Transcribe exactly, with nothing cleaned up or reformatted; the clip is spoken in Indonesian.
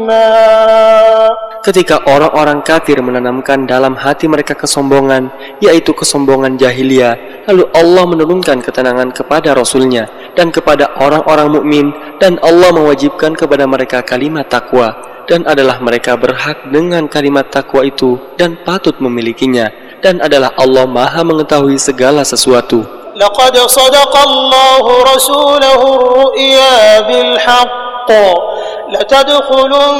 Ketika orang-orang kafir menanamkan dalam hati mereka kesombongan, yaitu kesombongan jahiliyah, lalu Allah menurunkan ketenangan kepada Rasul-Nya dan kepada orang-orang mukmin, dan Allah mewajibkan kepada mereka kalimat takwa, dan adalah mereka berhak dengan kalimat takwa itu dan patut memilikinya, dan adalah Allah Maha mengetahui segala sesuatu. Laqad sadaqallahu rasulahu ar-ru'ya bil haqq la tadkhulun